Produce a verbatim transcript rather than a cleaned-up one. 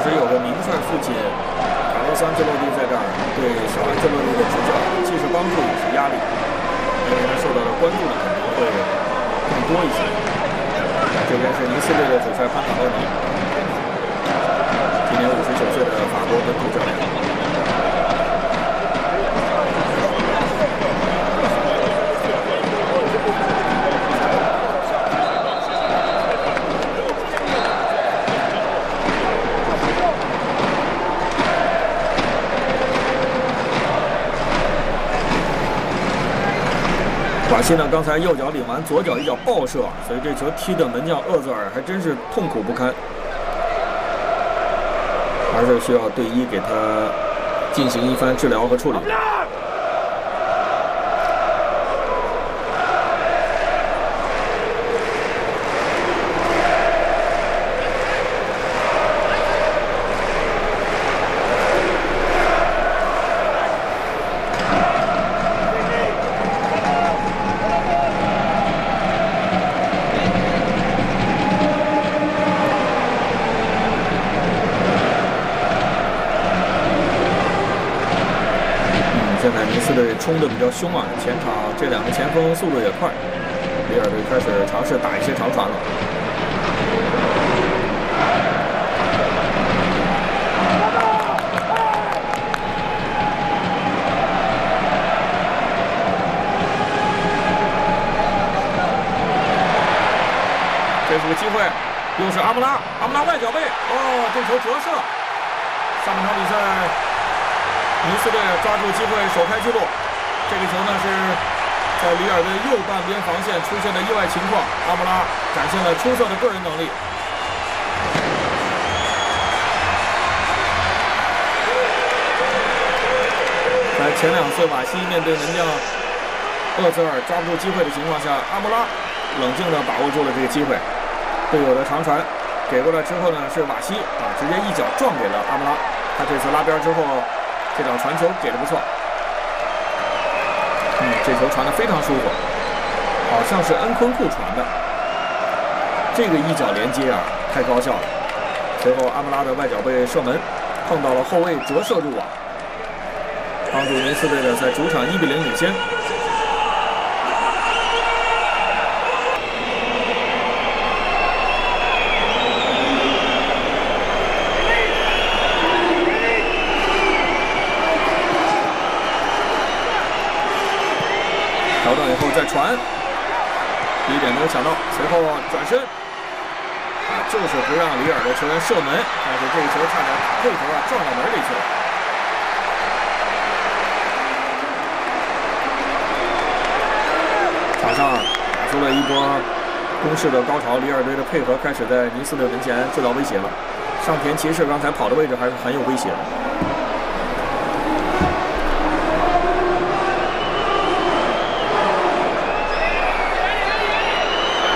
时有个名帅父亲卡洛斯·安切洛蒂在这儿对小安切洛蒂的执教，既是帮助也是压力，因为他受到的关注呢肯定会更多一些。这边是尼斯队的主帅潘塔洛尼，今年五十九岁的法国本土教练。 瓦西呢，刚才右脚领完，左脚一脚爆射，所以这球踢的门将厄泽尔还真是痛苦不堪，还是需要队医给他进行一番治疗和处理。 现在尼斯队冲得比较凶啊，前场这两个前锋速度也快，里尔队开始尝试打一些长传了。这是个机会，又是阿姆拉，阿姆拉外脚背，哦，这球折射。上半场比赛。 尼斯队抓住机会首开纪录，这个球呢是在里尔队右半边防线出现的意外情况，阿姆拉展现了出色的个人能力。在前两次瓦西面对门将厄泽尔抓不住机会的情况下，阿姆拉冷静地把握住了这个机会，队友的长传给过来之后呢，是瓦西啊直接一脚撞给了阿姆拉，他这次拉边之后。 这脚传球给的不错，嗯，这球传的非常舒服，好像是恩昆库传的。这个一脚连接啊，太高效了。随后阿姆拉的外脚背射门，碰到了后卫折射入网，帮助尼斯队的在主场一比零领先。 调整以后再传，第一点没有抢到，随后转身，啊，就是不让里尔的球员射门，但是这个球差点配球啊撞到门里去了。场上打出了一波攻势的高潮，里尔队的配合开始在尼斯队门前制造威胁了。上田骑士刚才跑的位置还是很有威胁的。